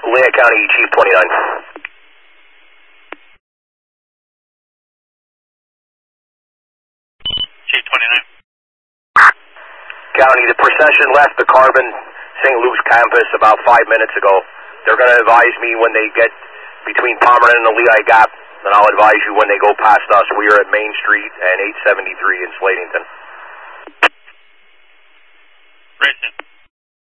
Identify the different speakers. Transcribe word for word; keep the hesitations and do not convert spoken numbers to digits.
Speaker 1: Lehigh County, Chief twenty-nine.
Speaker 2: Chief twenty-nine.
Speaker 1: County, the procession left the Carbon Saint Luke's campus about five minutes ago. They're going to advise me when they get between Pomerant and the Lehigh Gap, and I'll advise you when they go past us. We are at Main Street and eight seventy-three in Slatington.
Speaker 2: Grayson.